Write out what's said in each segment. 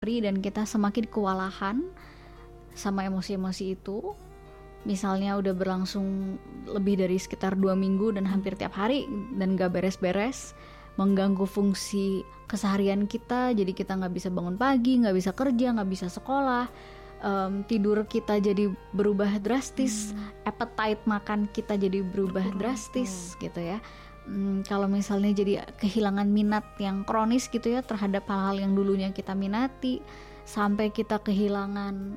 dan kita semakin kewalahan sama emosi-emosi itu, misalnya udah berlangsung lebih dari sekitar 2 minggu dan hampir tiap hari dan gak beres-beres, mengganggu fungsi keseharian kita, jadi kita gak bisa bangun pagi, gak bisa kerja, gak bisa sekolah, tidur kita jadi berubah drastis, appetite makan kita jadi berubah drastis gitu ya. Kalau misalnya jadi kehilangan minat yang kronis gitu ya terhadap hal-hal yang dulunya kita minati, sampai kita kehilangan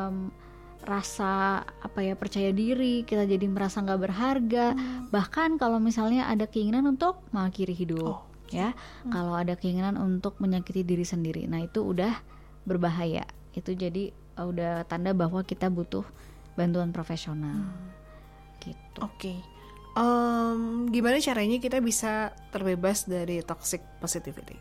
rasa percaya diri, kita jadi merasa nggak berharga, bahkan kalau misalnya ada keinginan untuk mengakhiri hidup, kalau ada keinginan untuk menyakiti diri sendiri, nah itu udah berbahaya, itu jadi udah tanda bahwa kita butuh bantuan profesional, gitu. Oke. Gimana caranya kita bisa terbebas dari toxic positivity?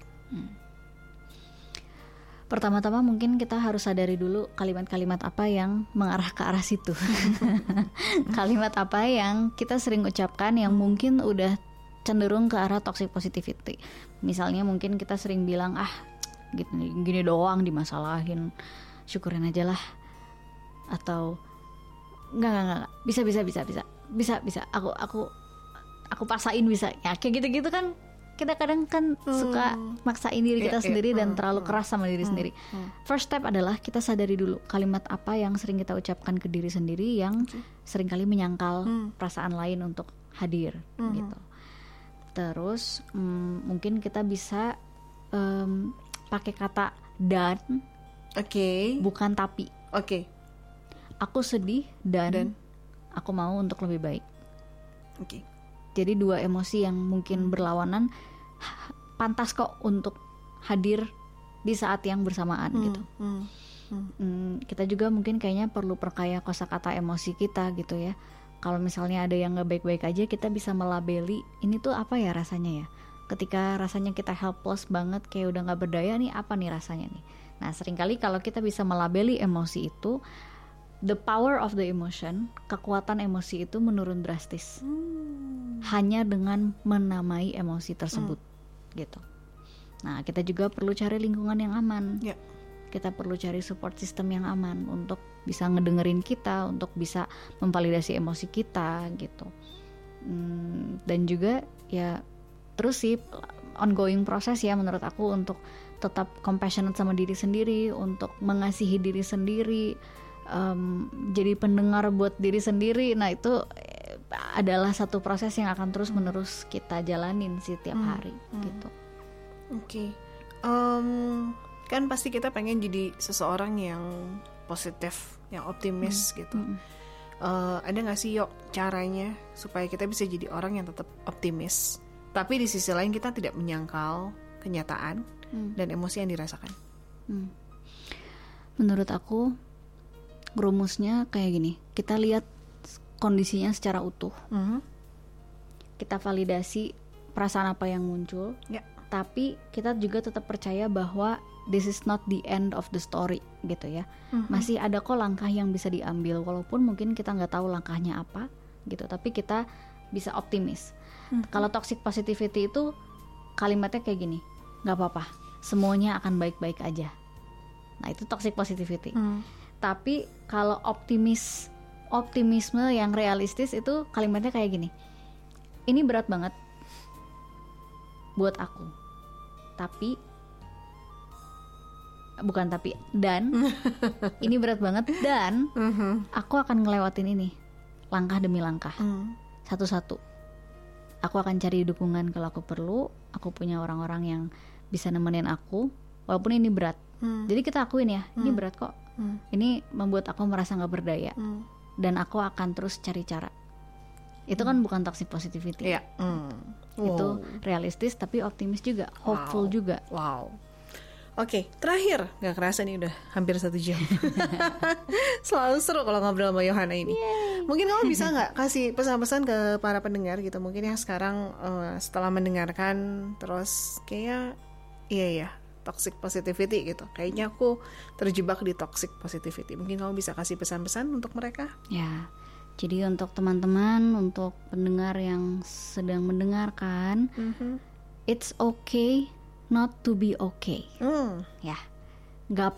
Pertama-tama mungkin kita harus sadari dulu kalimat-kalimat apa yang mengarah ke arah situ. Kalimat apa yang kita sering ucapkan yang mungkin udah cenderung ke arah toxic positivity. Misalnya mungkin kita sering bilang, gini doang dimasalahin, syukurin aja lah. Atau enggak, bisa, aku paksain bisa. Ya kayak gitu-gitu kan. Kita kadang kan suka maksain diri kita sendiri dan terlalu keras sama diri sendiri. First step adalah kita sadari dulu kalimat apa yang sering kita ucapkan ke diri sendiri yang seringkali menyangkal perasaan lain untuk hadir gitu. Terus mungkin kita bisa pakai kata dan, bukan tapi. Aku sedih dan aku mau untuk lebih baik. Jadi dua emosi yang mungkin berlawanan pantas kok untuk hadir di saat yang bersamaan gitu. Kita juga mungkin kayaknya perlu perkaya kosakata emosi kita gitu ya. Kalau misalnya ada yang gak baik-baik aja, kita bisa melabeli ini tuh apa ya rasanya ya. Ketika rasanya kita helpless banget, kayak udah gak berdaya nih, apa nih rasanya nih. Nah seringkali kalau kita bisa melabeli emosi itu, the power of the emotion, kekuatan emosi itu menurun drastis. Hanya dengan menamai emosi tersebut gitu. Nah kita juga perlu cari lingkungan yang aman. Kita perlu cari support system yang aman untuk bisa ngedengerin kita, untuk bisa memvalidasi emosi kita gitu. Dan juga ya terus sih ongoing proses ya menurut aku untuk tetap compassionate sama diri sendiri, untuk mengasihi diri sendiri, jadi pendengar buat diri sendiri. Nah itu adalah satu proses yang akan terus menerus kita jalanin sih tiap hari gitu. Kan pasti kita pengen jadi seseorang yang positif, yang optimis gitu. Ada nggak sih caranya supaya kita bisa jadi orang yang tetap optimis, tapi di sisi lain kita tidak menyangkal kenyataan dan emosi yang dirasakan? Menurut aku rumusnya kayak gini, kita lihat kondisinya secara utuh. Kita validasi perasaan apa yang muncul, tapi kita juga tetap percaya bahwa this is not the end of the story gitu ya. Masih ada kok langkah yang bisa diambil, walaupun mungkin kita nggak tahu langkahnya apa gitu, tapi kita bisa optimis. Kalau toxic positivity itu kalimatnya kayak gini, nggak apa-apa, semuanya akan baik-baik aja. Nah itu toxic positivity. Tapi kalau optimisme yang realistis itu kalimatnya kayak gini, ini berat banget buat aku, dan ini berat banget dan aku akan ngelewatin ini langkah demi langkah, satu-satu. Aku akan cari dukungan kalau aku perlu. Aku punya orang-orang yang bisa nemenin aku walaupun ini berat. Jadi kita akuin ya, ini berat kok, ini membuat aku merasa gak berdaya, dan aku akan terus cari cara. Itu kan bukan toxic positivity. Itu realistis tapi optimis juga, hopeful juga. Oke, terakhir, gak kerasa nih udah hampir 1 jam. Selalu seru kalau ngobrol sama Yohana ini. Mungkin kamu bisa gak kasih pesan-pesan ke para pendengar gitu, mungkin yang sekarang setelah mendengarkan terus kayaknya iya toxic positivity gitu, kayaknya aku terjebak di toxic positivity. Mungkin kamu bisa kasih pesan-pesan untuk mereka? Ya, jadi untuk teman-teman, untuk pendengar yang sedang mendengarkan, it's okay not to be okay. Ya, nggak